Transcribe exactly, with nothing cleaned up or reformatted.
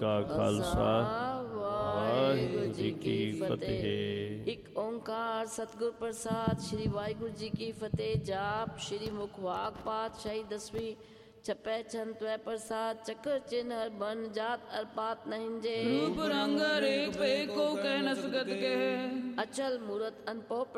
ਕਾ ਖਾਲਸਾ, ਵਾਹਿਗੁਰੂ ਜੀ ਕੀ ਫਤਿਹ। ਇੱਕ ਓੰਕਾਰ ਸਤਿਗੁਰ ਪ੍ਰਸਾਦ। ਸ਼੍ਰੀ ਵਾਹਿਗੁਰੂ ਜੀ ਕੀ ਫਤਿਹ। ਜਾਪ ਸ਼੍ਰੀ ਮੁਖ ਵਾਕ ਪਾਤਸ਼ਾਹੀ ਦਸਵੀਂ। ਛਪੈ ਛੰਦ ਤਵੈ ਪ੍ਰਸਾਦ, ਚੱਕਰ ਚਿੰਨ ਹਰ ਬਨ ਜਾਤ ਅਰਪਾਤ ਨਹਿੰਜੇ। रूप रंग रेख पे को कह न सकत के। अचल मूरत अनपो